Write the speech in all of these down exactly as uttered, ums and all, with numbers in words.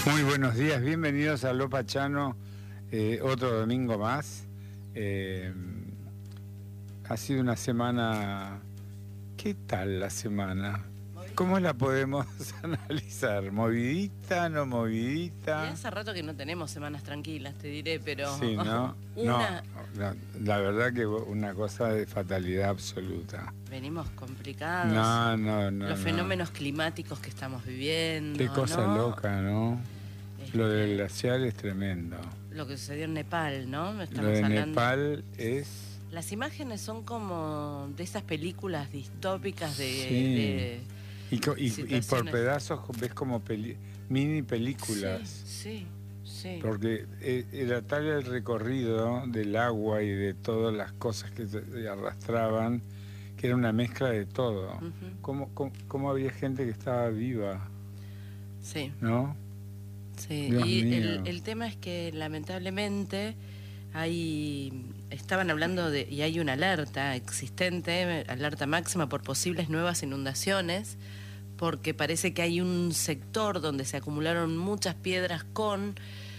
Muy buenos días, bienvenidos a Lo Pachano, eh, otro domingo más. Eh, ha sido una semana... ¿Qué tal la semana? ¿Cómo la podemos analizar? ¿Movidita, no movidita? Y hace rato que no tenemos semanas tranquilas, te diré, pero... Sí, ¿no? una... no, no, la verdad que una cosa de fatalidad absoluta. Venimos complicados. No, no, no. Los no. fenómenos climáticos que estamos viviendo. Qué cosa ¿no? loca, ¿no? Este, Lo del glaciar es tremendo. Lo que sucedió en Nepal, ¿no? Estamos Lo de hablando... Nepal es... Las imágenes son como de esas películas distópicas de... Sí. de y, y, y por pedazos ves como peli, mini películas. Sí, sí, sí. Porque era tal el recorrido del agua y de todas las cosas que se arrastraban, que era una mezcla de todo. Uh-huh. ¿Cómo, cómo, cómo había gente que estaba viva? Sí. ¿No? Sí, Dios y mío. El, el tema es que lamentablemente hay, estaban hablando de, y hay una alerta existente, alerta máxima por posibles nuevas inundaciones, porque parece que hay un sector donde se acumularon muchas piedras con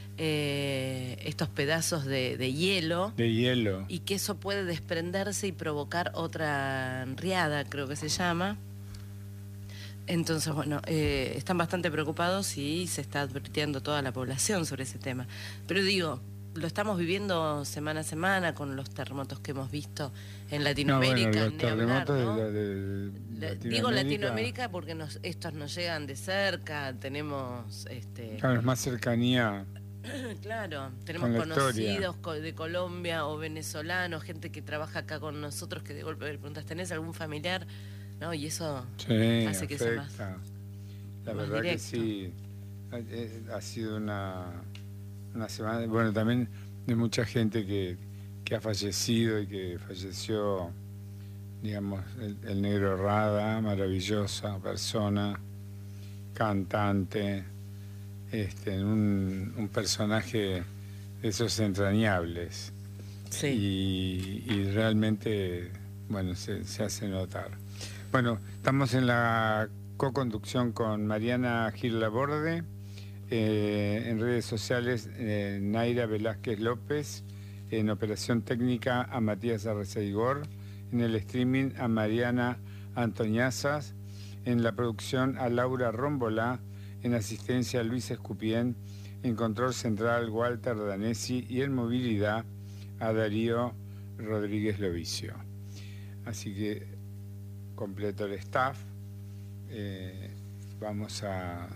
eh, estos pedazos de, de hielo. De hielo. Y que eso puede desprenderse y provocar otra riada, creo que se llama. Entonces, bueno, eh, están bastante preocupados y se está advirtiendo toda la población sobre ese tema. Pero digo, lo estamos viviendo semana a semana con los terremotos que hemos visto en Latinoamérica. No, bueno, los terremotos hablar, ¿no? de, de, de Latinoamérica. Digo Latinoamérica porque nos, estos nos llegan de cerca, tenemos... este Claro, es más cercanía. Claro, tenemos con conocidos de Colombia o venezolanos, gente que trabaja acá con nosotros que de golpe le preguntas, ¿tenés algún familiar? ¿No? Y eso sí, hace que sea más, la más verdad directo. Que sí, ha, ha sido una, una semana, bueno, también de mucha gente que, que ha fallecido y que falleció, digamos, el, el Negro Rada, maravillosa persona, cantante, este, un, un personaje de esos entrañables. Sí. Y, y realmente, bueno, se, se hace notar. Bueno, estamos en la co-conducción con Mariana Gil Laborde, eh, en redes sociales eh, Naira Velázquez López, en operación técnica a Matías Arreceigor, en el streaming a Mariana Antoñazas, en la producción a Laura Rómbola, en asistencia a Luis Escupien, en control central Walter Danesi y en movilidad a Darío Rodríguez Lovicio. Así que completo el staff, eh, vamos a,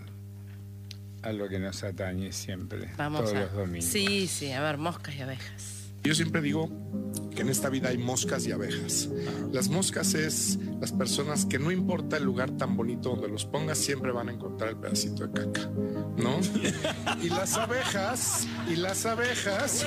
a lo que nos atañe siempre, vamos todos a, los domingos. Sí, sí, a ver, moscas y abejas. Yo siempre digo que en esta vida hay moscas y abejas. Las moscas es las personas que no importa el lugar tan bonito donde los pongas, siempre van a encontrar el pedacito de caca, ¿no? Y las abejas, y las abejas...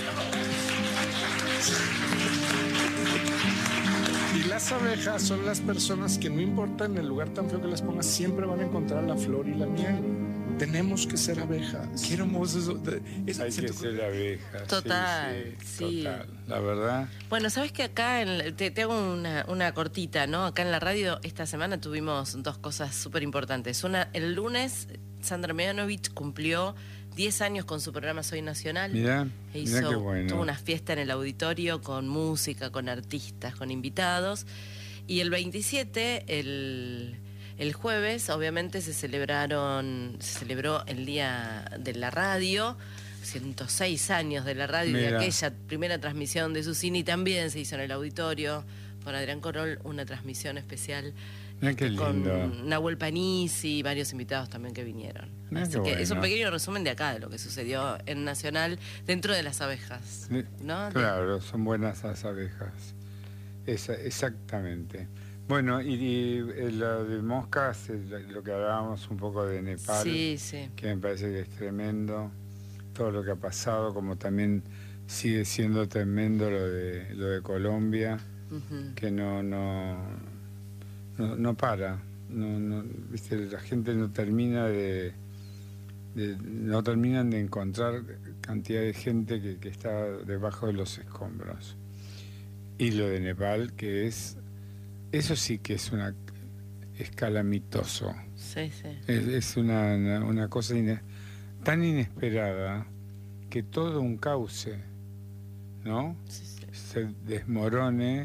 Y las abejas son las personas que no importa en el lugar tan feo que las pongas, siempre van a encontrar la flor y la miel. Tenemos que ser abejas. Qué hermoso eso. eso Hay que tocó... ser abejas. Total, sí, sí. Total, la verdad. Bueno, sabes que acá, en, te, te hago una, una cortita, ¿no? Acá en la radio esta semana tuvimos dos cosas súper importantes. Una, el lunes, Sandra Mianovich cumplió diez años con su programa Soy Nacional. Mirá, e mirá hizo, qué bueno. Tuvo una fiesta en el auditorio con música, con artistas, con invitados. Y el veintisiete, el, el jueves, obviamente se celebraron, se celebró el Día de la Radio, ciento seis años de la radio, y aquella primera transmisión de Susini también se hizo en el auditorio con Adrián Corol, una transmisión especial. Mirá qué lindo. Con Nahuel Panisi y varios invitados también que vinieron. Mirá Así que bueno. Es un pequeño resumen de acá, de lo que sucedió en Nacional dentro de las abejas, ¿no? Claro, son buenas las abejas. Esa, exactamente. Bueno, y, y lo de moscas, lo que hablábamos un poco de Nepal, sí, sí. que me parece que es tremendo, todo lo que ha pasado, como también sigue siendo tremendo lo de, lo de Colombia, uh-huh. que no... no No, no para, no, no, ¿viste? La gente no termina de, de, no terminan de encontrar cantidad de gente que, que está debajo de los escombros. Y lo de Nepal, que es, eso sí que es una es calamitoso. Sí, sí. Es, es una, una, una cosa ine, tan inesperada que todo un cauce, ¿no? Sí, sí. Se desmorone,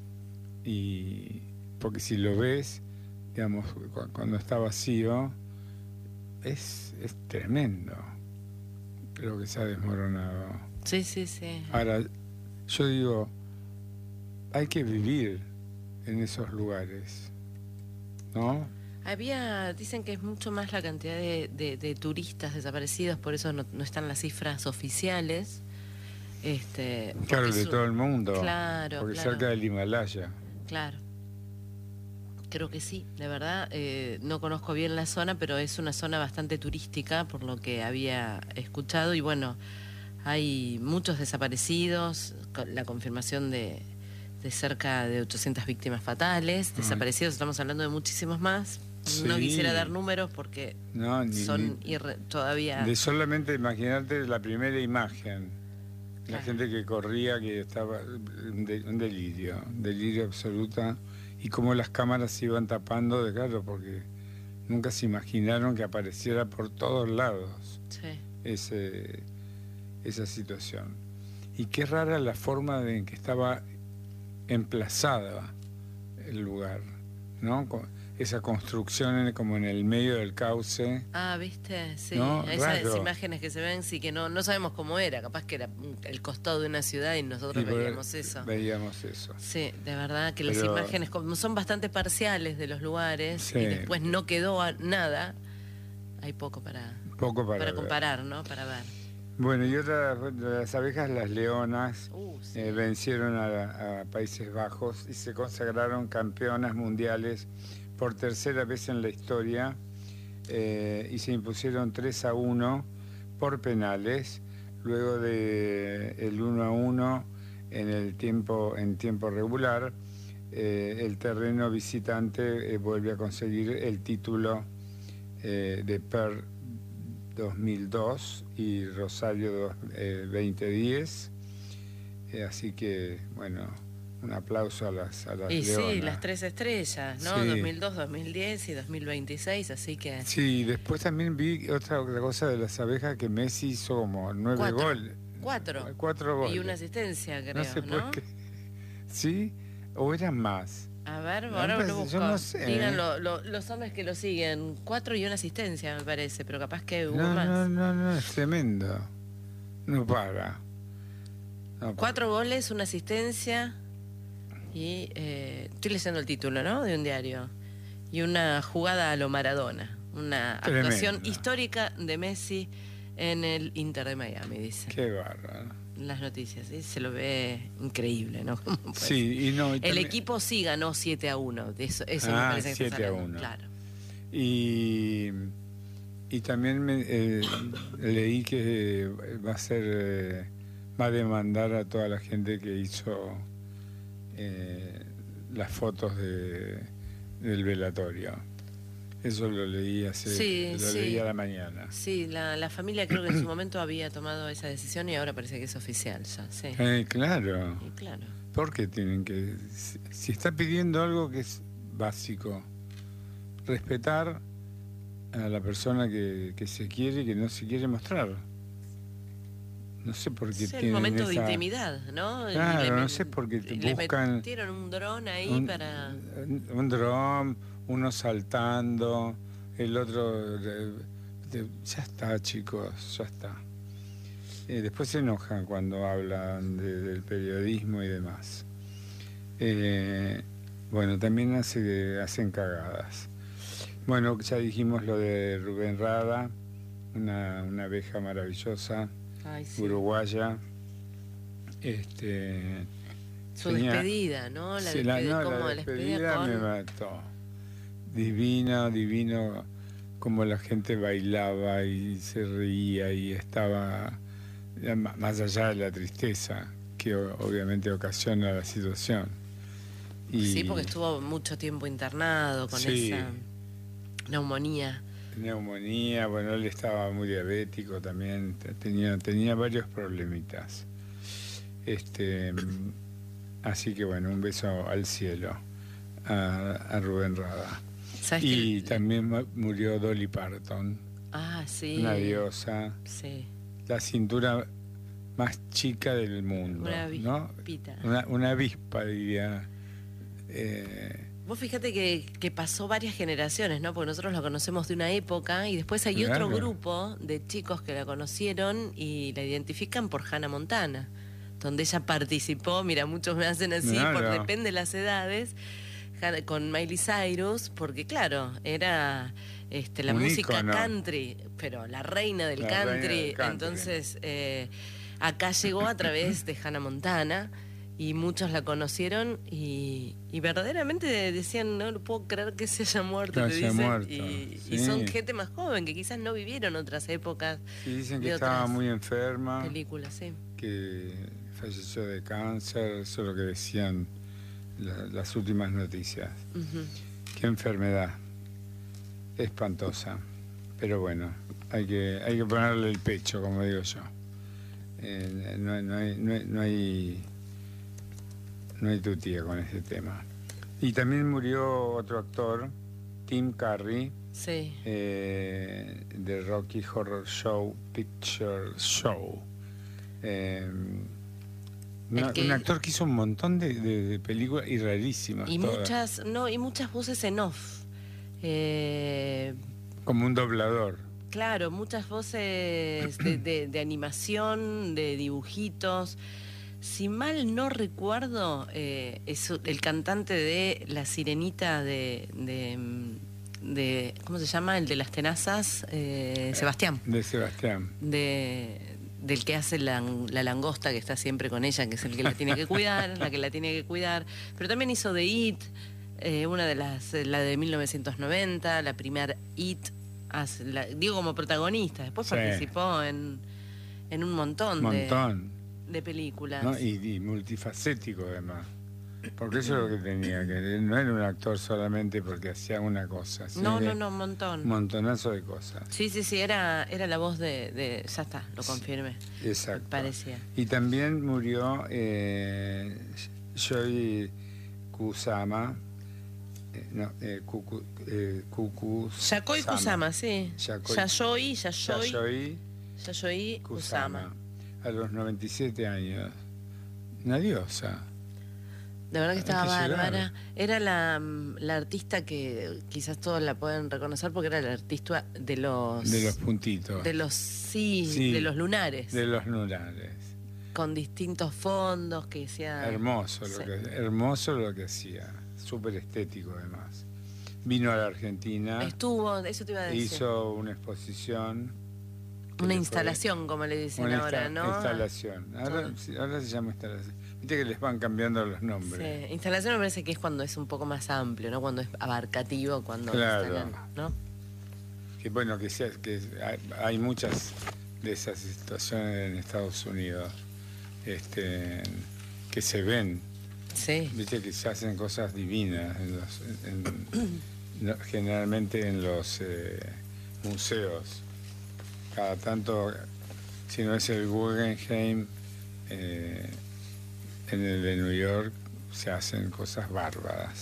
y porque si lo ves, digamos, cuando está vacío, es, es tremendo lo que se ha desmoronado. Sí, sí, sí. Ahora, yo digo, hay que vivir en esos lugares, ¿no? Había, dicen que es mucho más la cantidad de, de, de turistas desaparecidos, por eso no, no están las cifras oficiales. Este, Claro, de su, todo el mundo. Claro, porque claro. cerca del Himalaya. Claro. Creo que sí, de verdad. Eh, no conozco bien la zona, pero es una zona bastante turística, por lo que había escuchado. Y bueno, hay muchos desaparecidos, la confirmación de, de cerca de ochocientas víctimas fatales. Desaparecidos, estamos hablando de muchísimos más. Sí. No quisiera dar números porque no, ni, son ni, irre, todavía... De solamente imaginarte la primera imagen. La Claro. gente que corría, que estaba... Un, de, un delirio, un delirio absoluta. Y cómo las cámaras se iban tapando de claro, porque nunca se imaginaron que apareciera por todos lados Sí. ese, esa situación. Y qué rara la forma de en que estaba emplazada el lugar, ¿no? Con esa construcción en, como en el medio del cauce. Ah, ¿viste? Sí, ¿No? esas Raro. imágenes que se ven, sí que no, no sabemos cómo era, capaz que era el costado de una ciudad y nosotros Y por- veíamos eso. Veíamos eso. Sí, de verdad que las Pero- imágenes como son bastante parciales de los lugares Sí. y después no quedó a- nada, hay poco para, Poco para, para ver. comparar, ¿no? Para ver. Bueno, y otra de las abejas, las leonas, Uh, sí. eh, vencieron a, a Países Bajos y se consagraron campeonas mundiales por tercera vez en la historia, eh, y se impusieron tres a uno por penales, luego de el uno a uno en el tiempo, en tiempo regular. Eh, el terreno visitante eh, vuelve a conseguir el título eh, de Per dos mil dos y Rosario dos, eh, veinte diez. Eh, así que, bueno, un aplauso a las, a las Y leonas. sí, las tres estrellas, ¿no? Sí. dos mil dos, dos mil diez y dos mil veintiséis, así que... Sí, después también vi otra, otra cosa de las abejas, que Messi hizo como nueve Cuatro. goles. Cuatro. Cuatro goles. Y una asistencia, creo, No ¿no? sé por qué. ¿Sí? ¿O eran más? A ver, Me ahora parece- lo busco. yo no sé, Digan ¿eh? lo- lo- los hombres que lo siguen. Cuatro y una asistencia, me parece, pero capaz que hubo No, más. no, no, no, es tremendo. No para. No para. Cuatro goles, una asistencia y... eh, estoy leyendo el título, ¿no? De un diario. Y una jugada a lo Maradona. Una Tremendo. actuación histórica de Messi en el Inter de Miami, dice. Qué bárbaro. Las noticias, ¿sí? Se lo ve increíble, ¿no? ¿Cómo puede ser? Sí, y no. Y El también- equipo sí ganó siete a uno. De eso, eso me Ah, parece que está siete a hablando. uno. Claro. Y, y también me, eh, leí que va a ser, eh, va a demandar a toda la gente que hizo eh, las fotos de, del velatorio. Eso lo leí hace, Sí, lo sí. leí a la mañana. Sí, la, la familia creo que en su momento había tomado esa decisión y ahora parece que es oficial ya, sí. Eh, claro, Y claro. porque tienen que, si, si está pidiendo algo que es básico, respetar a la persona que, que se quiere y que no se quiere mostrar. No sé por qué Es el tienen momento de esa- intimidad, ¿no? Y Claro, le no met- sé por qué y le buscan metieron un dron ahí un, para... un- un dron, uno saltando, el otro... de- de- ya está, chicos, ya está. Eh, después se enojan cuando hablan de- del periodismo y demás. Eh, bueno, también hace, hacen cagadas. Bueno, ya dijimos lo de Rubén Rada, una, una abeja maravillosa, Ay, sí. uruguaya. Este, Su tenía- despedida, ¿no? La sí, la, despedida, no, la como despedida con... me mató. Divino, divino, como la gente bailaba y se reía y estaba, ya ma- más allá de la tristeza que o- obviamente ocasiona la situación. Y Sí, porque estuvo mucho tiempo internado con Sí. esa neumonía. neumonía, bueno, él estaba muy diabético también, te- tenía, tenía varios problemitas. Este, así que bueno, un beso al cielo a, a Rubén Rada. ¿Sabes Y qué? también mu- murió Dolly Parton, Ah, sí. Una diosa. Sí. La cintura más chica del mundo, Una ¿no? avispita. Una, una avispa, diría. Eh, Vos fíjate que, que pasó varias generaciones, ¿no? Porque nosotros la conocemos de una época y después hay Claro. otro grupo de chicos que la conocieron y la identifican por Hannah Montana, donde ella participó. Mira, muchos me hacen así, Claro. por depende de las edades, Hannah- con Miley Cyrus, porque claro, era este, la Un música ícono. country, pero la reina del La country. reina del country. Entonces, eh, acá llegó a través de Hannah Montana. Y muchos la conocieron y, y verdaderamente decían, no lo puedo creer que se haya muerto, Que te haya dicen. muerto, Y, sí. y son gente más joven que quizás no vivieron otras épocas. y dicen que de estaba otras muy enferma, películas, sí. que falleció de cáncer, eso es lo que decían la- las últimas noticias. Ujú. Qué enfermedad espantosa, pero bueno, hay que hay que ponerle el pecho, como digo yo. Eh, no, no hay, no hay, no hay no hay tutía con ese tema. Y también murió otro actor, Tim Curry, Sí. eh, de Rocky Horror Show Picture Show. Eh, una- que- un actor que hizo un montón de, de- de películas y rarísimas Y todas. muchas, no, y muchas voces en off. Eh, Como un doblador. claro, muchas voces de, de- de animación, de dibujitos. Si mal no recuerdo, eh, es el cantante de La Sirenita de, de, de- ¿cómo se llama? El de las tenazas, eh, Sebastián. De Sebastián. De, del que hace la, la langosta, que está siempre con ella, que es el que la tiene que cuidar, la que la tiene que cuidar. Pero también hizo de It, eh, una de las, la de mil novecientos noventa, la primera It, hace- la- digo como protagonista. Después Sí. participó en, en un montón, Un de, montón. de películas. ¿No? Y, y multifacético además. Porque eso es lo que tenía, que no era un actor solamente porque hacía una cosa. sino No, que no, no, un montón. Un montonazo de cosas. Sí, sí, sí, era, era la voz de, de... Ya está, lo confirmé. Exacto. Parecía. Y también murió eh, Yoi Kusama. Eh, no, eh, Kuku, eh, Kuku Yayoi Kusama, sí. Yayoi- Yayoi, Yayoi, Yayoi Yayoi Kusama. Kusama. A los noventa y siete años. Una diosa. De verdad que Hay estaba que llorar. bárbara. Era la, la artista que quizás todos la pueden reconocer porque era la artista de los... De los puntitos. de los sí, Sí, de los lunares. De los lunares. Con distintos fondos que decía... Hermoso lo Sí. que hermoso lo que hacía. Súper estético además. Vino a la Argentina. Estuvo, eso te iba a decir. Hizo una exposición. que Una le fue- instalación, como le dicen Una ahora, insta- ¿no? instalación. Ahora, Ah. sí, ahora se llama instalación. Viste que les van cambiando los nombres. Sí, instalación me parece que es cuando es un poco más amplio, ¿no? Cuando es abarcativo, cuando Claro. instalan, ¿no? Que bueno, que, sea, que hay, hay muchas de esas situaciones en Estados Unidos este, que se ven. Sí. Viste que se hacen cosas divinas, en los- en- no, generalmente en los eh, museos. Cada tanto, si no es el Guggenheim, eh, en el de New York se hacen cosas bárbaras.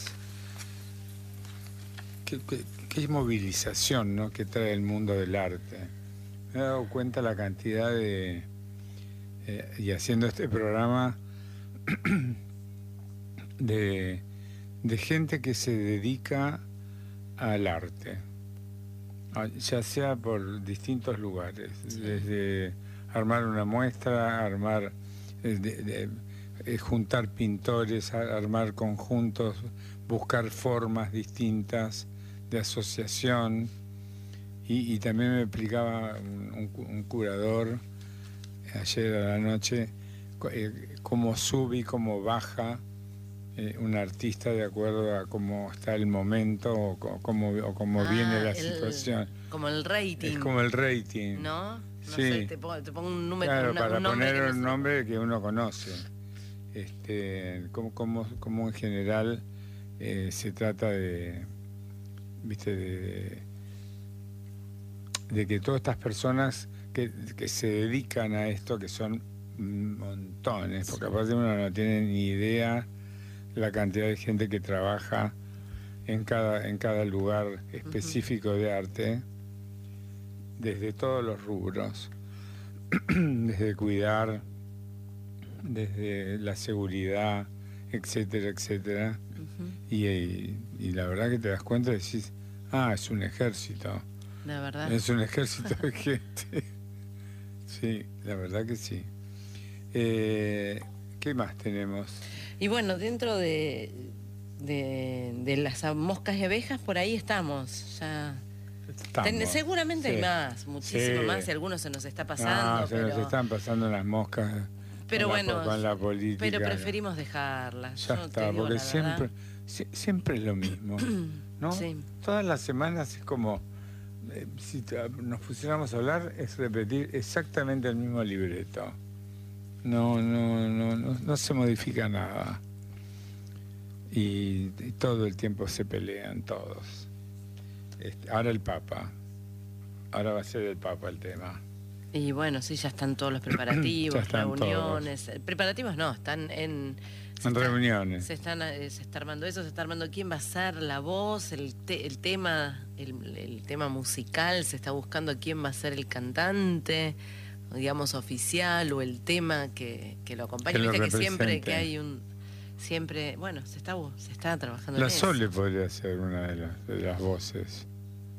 Qué, qué- qué movilización, ¿no?, que trae el mundo del arte. Me he dado cuenta la cantidad de... eh, y haciendo este programa... De, de gente que se dedica al arte, a- ya sea por distintos lugares, desde armar una muestra, armar, eh, de- de- eh, juntar pintores, a- armar conjuntos, buscar formas distintas de asociación. Y, y también me explicaba un, un cu- un curador ayer a la noche co- eh, cómo sube y cómo baja eh, un artista de acuerdo a cómo está el momento o co- cómo, o cómo Ah, viene la el- situación. Como el rating. Es como el rating. ¿No? No Sí. sé, te pongo, te pongo un número. Claro, una- para un nombre poner que no un sé. nombre que uno conoce. Este, como, como, como en general eh, se trata de, viste, de, de que todas estas personas que, que se dedican a esto, que son montones, porque aparte uno no tiene ni idea la cantidad de gente que trabaja en cada, en cada lugar específico de arte, desde todos los rubros, desde cuidar, desde la seguridad, etcétera, etcétera. Uh-huh. y, y, y la verdad que te das cuenta y decís, ah, es un ejército. La verdad. Es un ejército de gente. Sí, la verdad que sí. Eh, ¿Qué más tenemos? Y bueno, dentro de, de, de las moscas y abejas, por ahí estamos. Ya Ten, seguramente sí. hay más, muchísimo sí. más, y algunos se nos está pasando. No, se pero... nos están pasando las moscas. Pero con bueno, la, con la política. Pero preferimos dejarlas. Ya Yo está, porque siempre, si, siempre es lo mismo, ¿no? Sí. Todas las semanas es como, eh, si te, nos pusiéramos a hablar, es repetir exactamente el mismo libreto. No, no, no, no, no se modifica nada. Y, y todo el tiempo se pelean todos. Este, ahora el Papa. Ahora va a ser el Papa el tema. Y bueno, sí, ya están todos los preparativos, están reuniones. Todos. Preparativos no, están en... En está, reuniones. Se, están, se está armando eso, se está armando quién va a ser la voz, el, te, el tema el, el tema musical, se está buscando quién va a ser el cantante, digamos, oficial, o el tema que, que lo acompañe. Viste que siempre que hay un... Siempre, bueno, se está, se está trabajando la en eso. La Sole podría ser una de las, de las voces.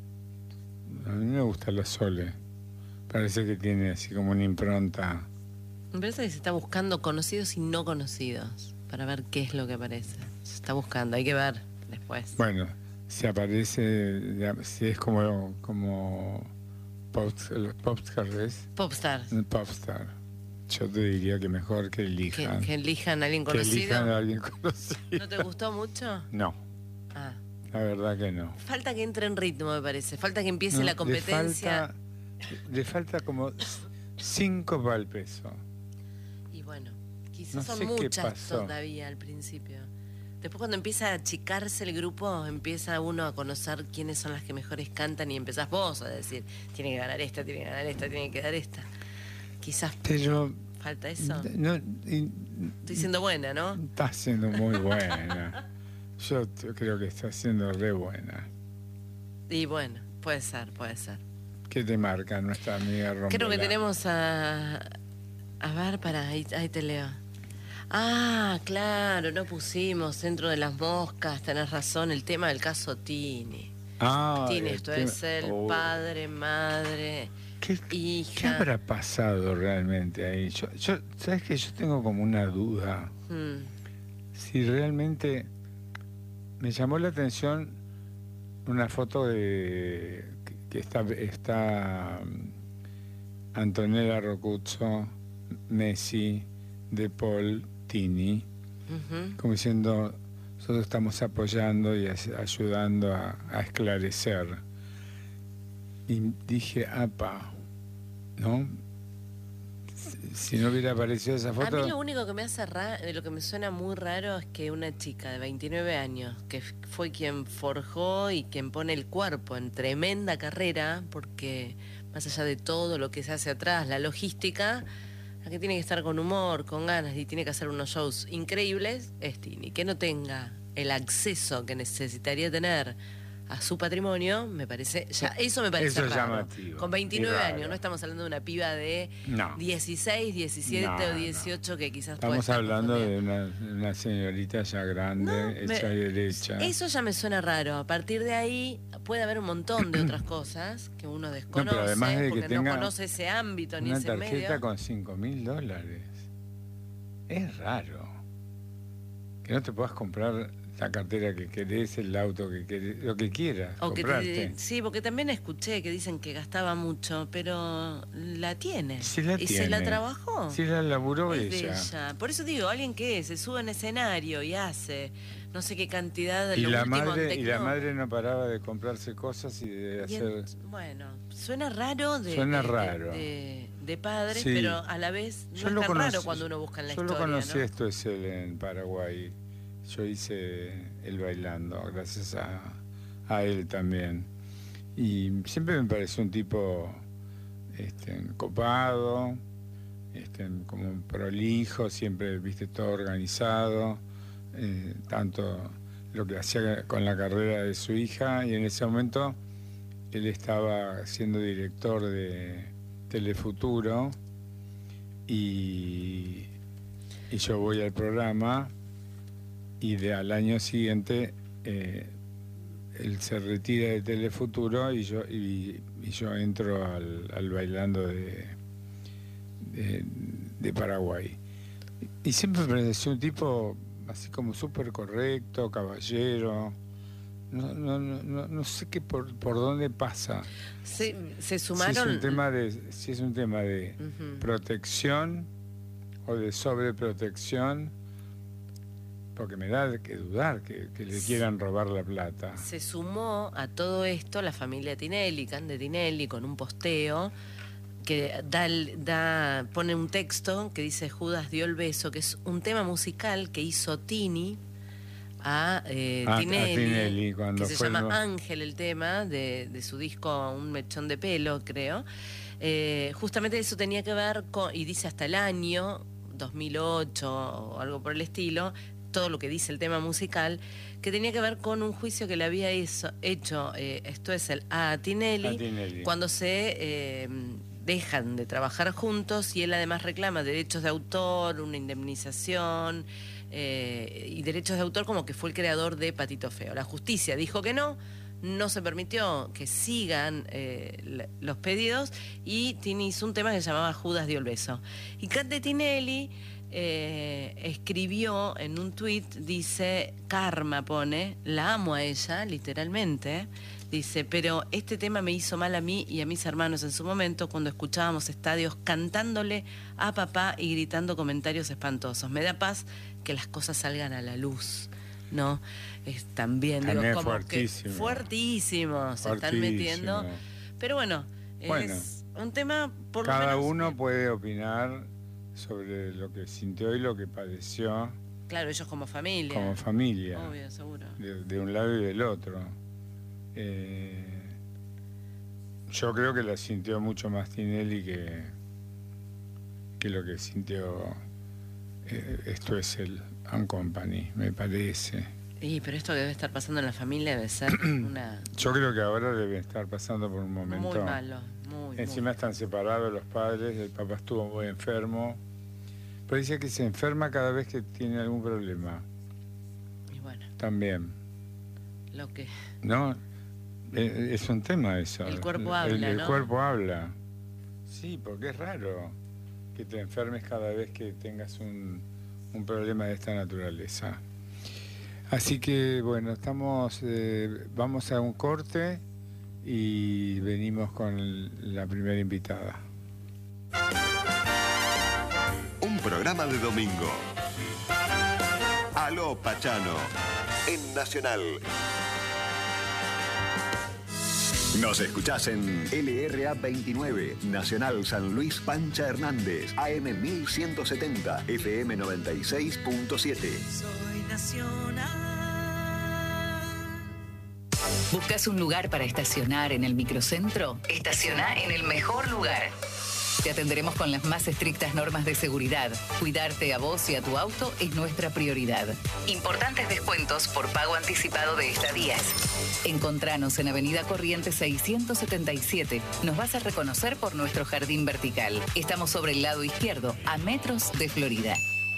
A mí me gusta la Sole. Parece que tiene así como una impronta. Me parece que se está buscando conocidos y no conocidos para ver qué es lo que aparece. Se está buscando, hay que ver después. Bueno, si aparece, si es como como Popstar, Popstar ¿es? Popstar. Popstar. Yo te diría que mejor que elijan. Que, que elijan a alguien conocido. Que elijan a alguien conocido. ¿No te gustó mucho? No. Ah. La verdad que no. Falta que entre en ritmo, me parece. Falta que empiece no, la competencia. Le falta, le falta como cinco para el peso. Y bueno, quizás no son sé muchas todavía al principio. Después cuando empieza a achicarse el grupo, empieza uno a conocer quiénes son las que mejores cantan y empezás vos a decir, tiene que ganar esta, tiene que ganar esta, tiene que dar esta. Quizás pero falta eso. No, y, estoy siendo buena, ¿no? Está siendo muy buena. Yo creo que está siendo re buena. Y bueno, puede ser, puede ser. ¿Qué te marca nuestra amiga Rombola? Creo que tenemos a... A ver, para, ahí, ahí te leo. Ah, claro, no pusimos dentro de las moscas, tenés razón, el tema del caso Tini. Ah, Tini, esto tema... es el oh. padre, madre... ¿Qué, hija. ¿Qué habrá pasado realmente ahí? Yo, yo, ¿sabes qué? Yo tengo como una duda. Hmm. Si realmente me llamó la atención una foto de que, que está, está Antonella Roccuzzo, Messi, De Paul, Tini, uh-huh. como diciendo, nosotros estamos apoyando y ayudando a, a esclarecer. Y dije, apa, ¿no? Si no hubiera aparecido esa foto... A mí lo único que me hace raro, lo que me suena muy raro es que una chica de veintinueve años, que fue quien forjó y quien pone el cuerpo en tremenda carrera, porque más allá de todo lo que se hace atrás, la logística, la que tiene que estar con humor, con ganas y tiene que hacer unos shows increíbles, es Tini. Que no tenga el acceso que necesitaría tener a su patrimonio, me parece, ya eso me parece eso raro. Llamativo, con veintinueve años, no estamos hablando de una piba de no. dieciséis, diecisiete no, o dieciocho no. que quizás estamos hablando de una, una señorita ya grande, no, hecha me, y derecha. Eso ya me suena raro. A partir de ahí puede haber un montón de otras cosas que uno desconoce, no, pero además de porque que no conoce ese ámbito ni ese medio. Una tarjeta con cinco mil dólares. Es raro. Que no te puedas comprar la cartera que querés, el auto que querés, lo que quieras, o comprarte. Que te, sí, porque también escuché que dicen que gastaba mucho, pero la tiene. Sí la y tiene. se la trabajó. Sí la laburó es ella. ella. Por eso digo, alguien que se sube en escenario y hace no sé qué cantidad de y lo la último madre en Y la madre no paraba de comprarse cosas y de y hacer... En, bueno, suena raro de, suena de, raro. De, de, de padres, sí. Pero a la vez no yo es tan conocí, raro cuando uno busca en la yo historia. Yo lo conocí, ¿no? Esto es él en Paraguay. Yo hice el bailando, gracias a, a él también. Y siempre me pareció un tipo este, copado, este, como prolijo, siempre, viste, todo organizado, eh, tanto lo que hacía con la carrera de su hija, y en ese momento él estaba siendo director de Telefuturo y, y yo voy al programa y de, al año siguiente eh, él se retira de Telefuturo y yo, y, y yo entro al, al Bailando de, de, de Paraguay. Y siempre me pareció un tipo así como súper correcto, caballero. No, no, no, no sé qué por, por dónde pasa. Se, se sumaron. Si es un tema de, si es un tema de uh-huh. protección o de sobreprotección, porque me da que dudar que, que le quieran robar la plata. Se sumó a todo esto la familia Tinelli, Cande Tinelli, con un posteo que da, da, pone un texto que dice Judas dio el beso, que es un tema musical que hizo Tini a, eh, a, Tinelli, a Tinelli cuando que se fue llama el... Ángel el tema, de, de su disco Un mechón de pelo, creo. Eh, justamente eso tenía que ver con, y dice hasta el año dos mil ocho o algo por el estilo, todo lo que dice el tema musical, que tenía que ver con un juicio que le había hizo, hecho, eh, esto es el a Tinelli, a Tinelli. cuando se eh, dejan de trabajar juntos y él además reclama derechos de autor, una indemnización eh, y derechos de autor como que fue el creador de Patito Feo. La justicia dijo que no, no se permitió que sigan eh, los pedidos y Tini hizo un tema que se llamaba Judas dio el beso. Y Cande Tinelli eh, escribió en un tuit, dice, karma pone, la amo a ella, literalmente, dice, pero este tema me hizo mal a mí y a mis hermanos en su momento cuando escuchábamos estadios cantándole a papá y gritando comentarios espantosos. Me da paz que las cosas salgan a la luz, ¿no? Es también, también digo, como fuertísimo. que fuertísimo se están metiendo. Pero bueno, bueno, es un tema por lo cada menos, uno puede opinar sobre lo que sintió y lo que padeció. Claro, ellos como familia. Como familia. Obvio, seguro. De, de un lado y del otro. Eh, yo creo que la sintió mucho más Tinelli que, que lo que sintió eh, esto es el And Company, me parece. Sí, pero esto que debe estar pasando en la familia debe ser una... Yo creo que ahora debe estar pasando por un momento... Muy malo, muy, Encima muy. están separados los padres, el papá estuvo muy enfermo. Pero dice que se enferma cada vez que tiene algún problema. Y bueno. También. Lo que... ¿No? Eh, es un tema eso. El cuerpo habla, el, el ¿no? cuerpo habla. Sí, porque es raro que te enfermes cada vez que tengas un, un problema de esta naturaleza. Así que, bueno, estamos, eh, vamos a un corte y venimos con el, la primera invitada. Un programa de domingo. Aló Pachano, en Nacional. Nos escuchás en L R A veintinueve, Nacional San Luis Pancha Hernández, A M mil ciento setenta, F M noventa y seis punto siete. Soy Nacional. ¿Buscas un lugar para estacionar en el microcentro? Estaciona en el mejor lugar. Te atenderemos con las más estrictas normas de seguridad. Cuidarte a vos y a tu auto es nuestra prioridad. Importantes descuentos por pago anticipado de estadías. Encontranos en Avenida Corrientes seiscientos setenta y siete. Nos vas a reconocer por nuestro jardín vertical. Estamos sobre el lado izquierdo, a metros de Florida.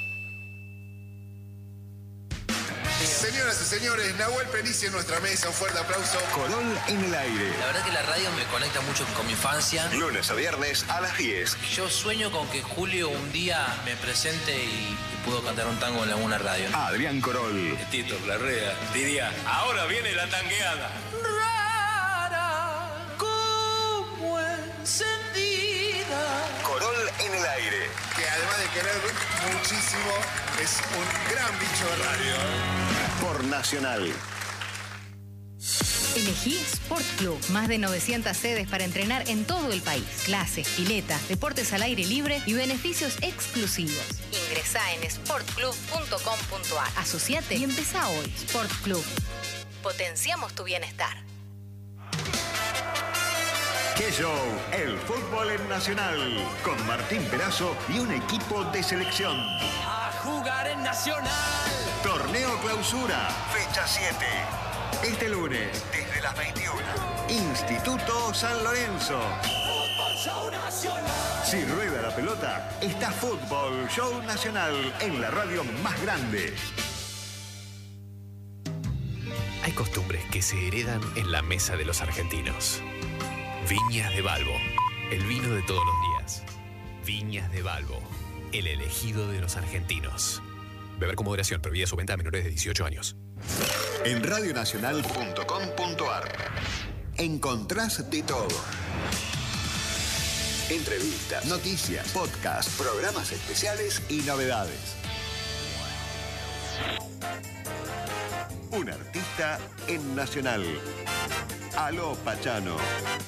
Señoras y señores, Nahuel Penici en nuestra mesa, un fuerte aplauso. Corol en el aire. La verdad que la radio me conecta mucho con mi infancia. Lunes a viernes a las diez. Yo sueño con que Julio un día me presente y, y puedo cantar un tango en alguna radio. Adrián Corol. Tito Larrea diría, ahora viene la tangueada. Rara como encendida. Corol en el aire. Que además de querer muchísimo, es un gran bicho de radio. Por Nacional. Elegí Sport Club. Más de novecientas sedes para entrenar en todo el país. Clases, piletas, deportes al aire libre y beneficios exclusivos. Ingresá en sport club punto com punto a r. Asociate y empezá hoy. Sport Club. Potenciamos tu bienestar. ¡Qué show! El fútbol en Nacional. Con Martín Perazo y un equipo de selección. A jugar en Nacional. Torneo Clausura. Fecha siete. Este lunes, desde las veintiuna, Instituto San Lorenzo. Si rueda la pelota, está Fútbol Show Nacional en la radio más grande. Hay costumbres que se heredan en la mesa de los argentinos. Viñas de Balbo, el vino de todos los días. Viñas de Balbo, el elegido de los argentinos. Beber con moderación, prohibida su venta a menores de dieciocho años. En radionacional punto com punto ar encontrás de todo. Entrevistas, noticias, podcasts, programas especiales y novedades. Un artista en Nacional. Aló, Pachano.